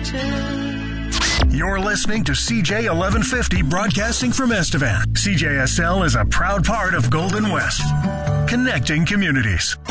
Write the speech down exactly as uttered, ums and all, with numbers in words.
tell. You're listening to C J eleven fifty, broadcasting from Estevan. C J S L is a proud part of Golden West, connecting communities.